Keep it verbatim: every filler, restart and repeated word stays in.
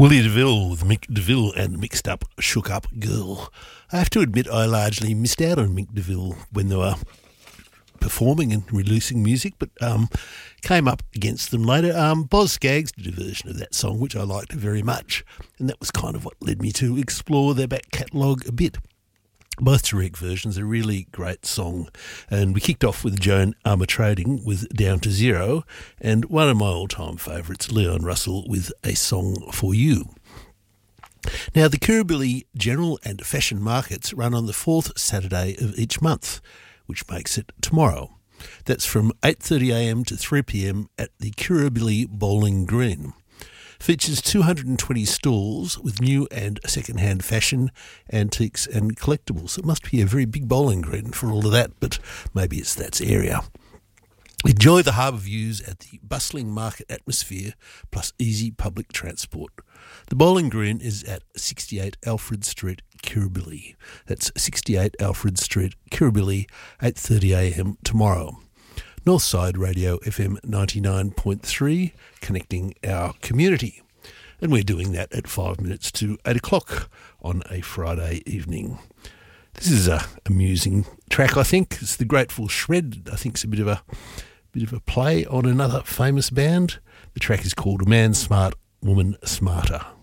Willie DeVille with Mick DeVille and Mixed Up, Shook Up Girl. I have to admit I largely missed out on Mick DeVille when they were performing and releasing music, but um, came up against them later. Um, Boz Scaggs did a version of that song, which I liked very much, and that was kind of what led me to explore their back catalogue a bit. Both direct versions, a really great song. And we kicked off with Joan Armatrading with Down to Zero, and one of my all-time favourites, Leon Russell, with A Song for You. Now, the Kirribilli General and Fashion Markets run on the fourth Saturday of each month, which makes it tomorrow. That's from eight thirty a m to three p m at the Kirribilli Bowling Green. Features two hundred twenty stalls with new and second-hand fashion, antiques and collectibles. It must be a very big bowling green for all of that, but maybe it's that area. Enjoy the harbour views at the bustling market atmosphere, plus easy public transport. The bowling green is at sixty-eight Alfred Street, Kirribilli. That's sixty-eight Alfred Street, Kirribilli, eight thirty a m tomorrow. Northside Radio F M ninety-nine point three, connecting our community. And we're doing that at five minutes to eight o'clock on a Friday evening. This is a amusing track, I think. It's the Grateful Shred. I think it's a bit of a bit of a play on another famous band. The track is called Man Smart, Woman Smarter.